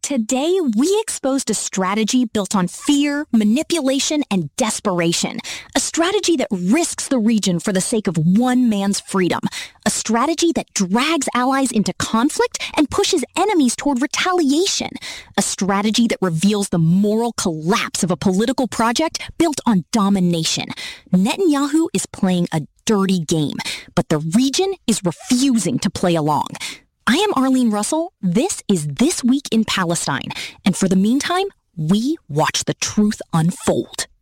Today, we exposed a strategy built on fear, manipulation, and desperation. A strategy that risks the region for the sake of one man's freedom. A strategy that drags allies into conflict and pushes enemies toward retaliation. A strategy that reveals the moral collapse of a political project built on domination. Netanyahu is playing a dirty game, but the region is refusing to play along. I am Arlene Russell. This is This Week in Palestine. And for the meantime, we watch the truth unfold.